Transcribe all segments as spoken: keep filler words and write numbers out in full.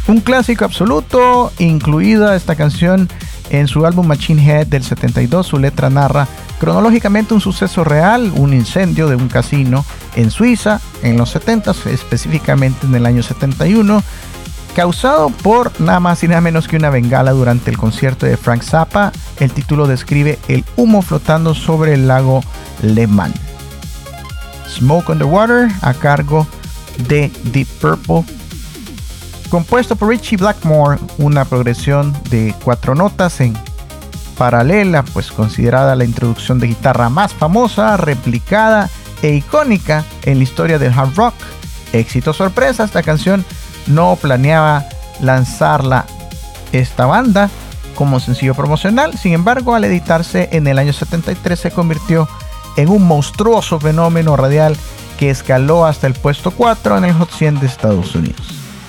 Un clásico absoluto, incluida esta canción en su álbum Machine Head del setenta y dos. Su letra narra cronológicamente un suceso real, un incendio de un casino en Suiza en los setenta, específicamente en el año setenta y uno, causado por nada más y nada menos que una bengala durante el concierto de Frank Zappa. El título describe el humo flotando sobre el lago Le Mans. Smoke on the Water, a cargo de Deep Purple, compuesto por Ritchie Blackmore, una progresión de cuatro notas en paralela, pues considerada la introducción de guitarra más famosa, replicada e icónica en la historia del hard rock. Éxito sorpresa, esta canción no planeaba lanzarla esta banda como sencillo promocional. Sin embargo, al editarse en el año setenta y tres, se convirtió en un monstruoso fenómeno radial que escaló hasta el puesto cuatro en el Hot cien de Estados Unidos.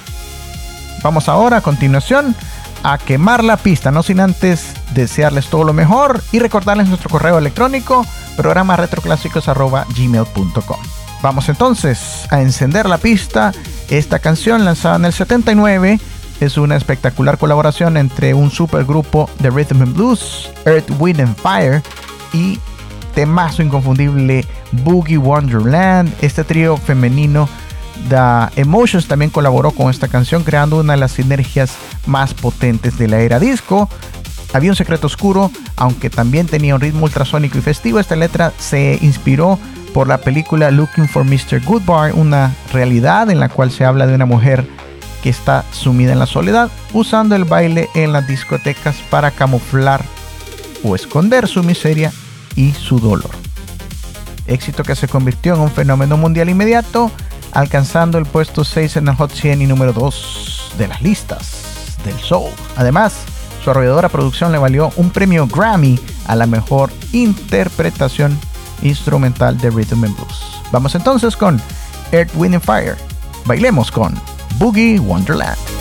Vamos ahora a continuación a quemar la pista, no sin antes desearles todo lo mejor y recordarles nuestro correo electrónico, programa retroclásicos arroba gmail punto com. Vamos entonces a encender la pista. Esta canción, lanzada en el setenta y nueve, es una espectacular colaboración entre un supergrupo de Rhythm and Blues, Earth, Wind and Fire, y temazo inconfundible Boogie Wonderland. Este trío femenino The Emotions también colaboró con esta canción, creando una de las sinergias más potentes de la era disco. Había un secreto oscuro, aunque también tenía un ritmo ultrasónico y festivo. Esta letra se inspiró por la película Looking for mister Goodbar, una realidad en la cual se habla de una mujer que está sumida en la soledad, usando el baile en las discotecas para camuflar o esconder su miseria y su dolor. Éxito que se convirtió en un fenómeno mundial inmediato, alcanzando el puesto seis en el Hot cien y número dos de las listas del soul. Además, su arrolladora producción le valió un premio Grammy a la mejor interpretación instrumental de Rhythm and Blues. Vamos entonces con Earth, Wind and Fire. Bailemos con Boogie Wonderland.